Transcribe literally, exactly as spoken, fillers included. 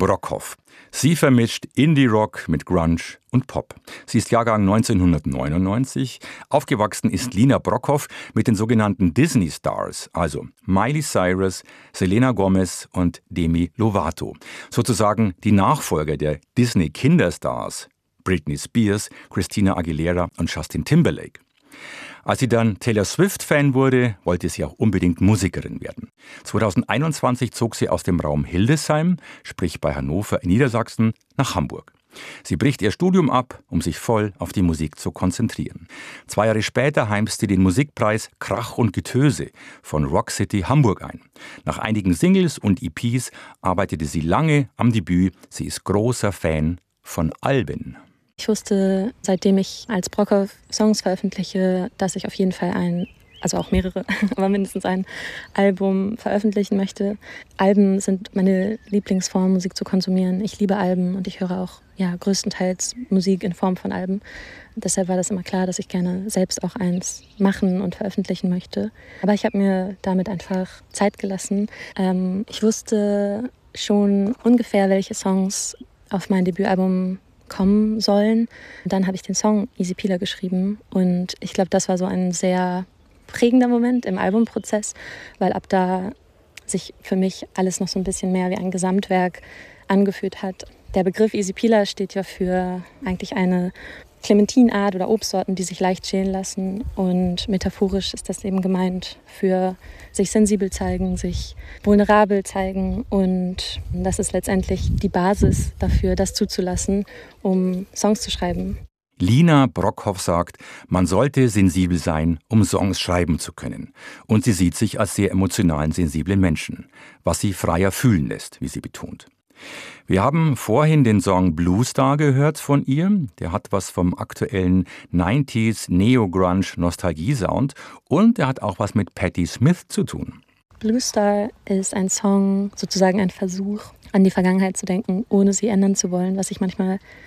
Brockhoff. Sie vermischt Indie-Rock mit Grunge und Pop. Sie ist Jahrgang neunzehnhundertneunundneunzig. Aufgewachsen ist Lina Brockhoff mit den sogenannten Disney-Stars, also Miley Cyrus, Selena Gomez und Demi Lovato. Sozusagen die Nachfolger der Disney-Kinderstars Britney Spears, Christina Aguilera und Justin Timberlake. Als sie dann Taylor Swift-Fan wurde, wollte sie auch unbedingt Musikerin werden. zweitausendeinundzwanzig zog sie aus dem Raum Hildesheim, sprich bei Hannover in Niedersachsen, nach Hamburg. Sie bricht ihr Studium ab, um sich voll auf die Musik zu konzentrieren. Zwei Jahre später heimst sie den Musikpreis Krach und Getöse von Rock City Hamburg ein. Nach einigen Singles und E Ps arbeitete sie lange am Debüt. Sie ist großer Fan von Alben. Ich wusste, seitdem ich als Brockhoff Songs veröffentliche, dass ich auf jeden Fall ein, also auch mehrere, aber mindestens ein Album veröffentlichen möchte. Alben sind meine Lieblingsform, Musik zu konsumieren. Ich liebe Alben und ich höre auch ja, größtenteils Musik in Form von Alben. Und deshalb war das immer klar, dass ich gerne selbst auch eins machen und veröffentlichen möchte. Aber ich habe mir damit einfach Zeit gelassen. Ähm, ich wusste schon ungefähr, welche Songs auf mein Debütalbum kommen sollen. Und dann habe ich den Song Easy Peeler geschrieben und ich glaube, das war so ein sehr prägender Moment im Albumprozess, weil ab da sich für mich alles noch so ein bisschen mehr wie ein Gesamtwerk angefühlt hat. Der Begriff Easy Peeler steht ja für eigentlich eine Clementinart oder Obstsorten, die sich leicht schälen lassen. Und metaphorisch ist das eben gemeint für sich sensibel zeigen, sich vulnerabel zeigen. Und das ist letztendlich die Basis dafür, das zuzulassen, um Songs zu schreiben. Lina Brockhoff sagt, man sollte sensibel sein, um Songs schreiben zu können. Und sie sieht sich als sehr emotionalen, sensiblen Menschen, was sie freier fühlen lässt, wie sie betont. Wir haben vorhin den Song Blue Star gehört von ihr. Der hat was vom aktuellen neunziger Neo-Grunge-Nostalgie-Sound und er hat auch was mit Patti Smith zu tun. Blue Star ist ein Song, sozusagen ein Versuch, an die Vergangenheit zu denken, ohne sie ändern zu wollen, was ich manchmal